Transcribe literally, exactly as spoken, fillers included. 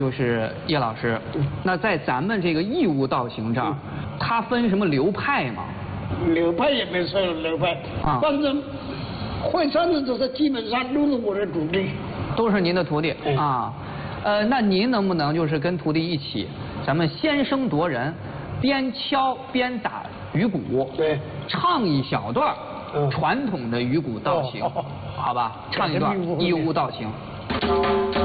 就是叶老师，那在咱们这个义乌道行这儿，它分什么流派吗？ 流派也没说流派，啊，反正会唱的就是基本上都是我的徒弟， 都是您的徒弟啊。呃，那您能不能就是跟徒弟一起，咱们先声夺人，边敲边打鱼鼓， 对， 唱一小段嗯传统的鱼鼓道行， 哦、 好吧？唱一段义乌道行。